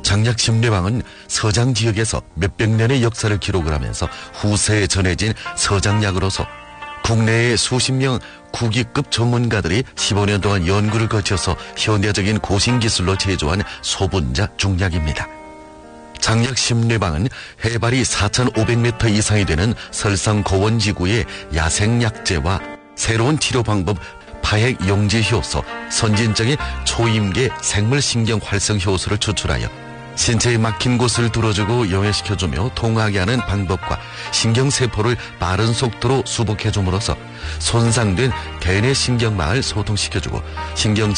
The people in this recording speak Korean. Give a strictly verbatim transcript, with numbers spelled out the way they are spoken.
장약심리왕은 서장 지역에서 몇백 년의 역사를 기록을 하면서 후세에 전해진 서장약으로서 국내의 수십 명 국위급 전문가들이 십오 년 동안 연구를 거쳐서 현대적인 고신기술로 제조한 소분자 중약입니다. 장약심리왕은 해발이 사천오백 미터 이상이 되는 설상 고원지구의 야생약재와 새로운 치료 방법 파핵 용지 효소, 선진적인 초임계 생물신경 활성 효소를 추출하여 신체에 막힌 곳을 뚫어주고 용해시켜주며 통하게 하는 방법과 신경세포를 빠른 속도로 수복해줌으로써 손상된 대뇌 신경망을 소통시켜주고 신경